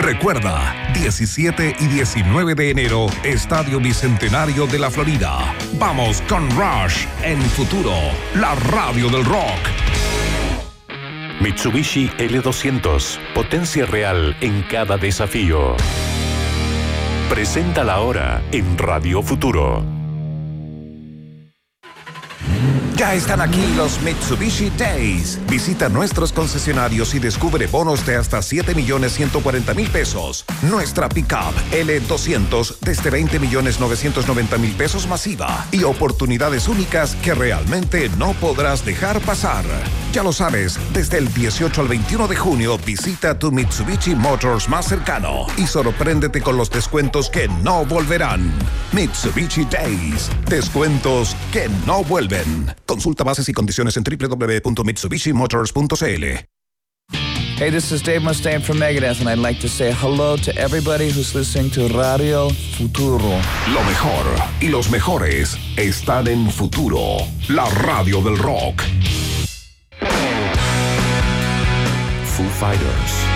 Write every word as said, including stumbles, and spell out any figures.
Recuerda, diecisiete y diecinueve de enero, Estadio Bicentenario de la Florida. Vamos con Rush en Futuro, la radio del rock. Mitsubishi L doscientos, potencia real en cada desafío. Presenta la hora en Radio Futuro. Ya están aquí los Mitsubishi Days. Visita nuestros concesionarios y descubre bonos de hasta siete millones ciento cuarenta mil pesos. Nuestra pickup L doscientos desde veinte millones novecientos noventa mil pesos masiva. Y oportunidades únicas que realmente no podrás dejar pasar. Ya lo sabes, desde el dieciocho al veintiuno de junio visita tu Mitsubishi Motors más cercano y sorpréndete con los descuentos que no volverán. Mitsubishi Days. Descuentos que no vuelven. Consulta bases y condiciones en doble u doble u doble u punto mitsubishi motors punto c l. Hey, this is Dave Mustaine from Megadeth, and I'd like to say hello to everybody who's listening to Radio Futuro. Lo mejor y los mejores están en Futuro, la radio del rock. Foo Fighters.